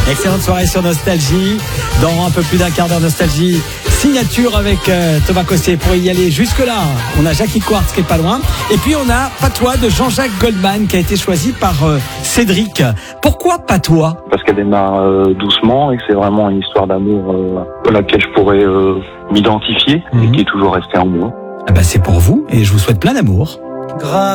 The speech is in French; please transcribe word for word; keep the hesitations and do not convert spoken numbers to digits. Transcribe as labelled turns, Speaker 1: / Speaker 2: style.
Speaker 1: Excellente soirée sur Nostalgie. Dans un peu plus d'un quart d'heure, Nostalgie signature avec euh, Thomas Cossier. Pour y aller jusque-là, on a Jackie Quartz qui est pas loin. Et puis on a Patois de Jean-Jacques Goldman qui a été choisi par euh, Cédric. Pourquoi Patois ?
Speaker 2: Parce qu'elle démarre euh, doucement et que c'est vraiment une histoire d'amour euh, à laquelle je pourrais euh, m'identifier, mmh. et qui est toujours restée en moi.
Speaker 1: Ah bah c'est pour vous et je vous souhaite plein d'amour. Grave.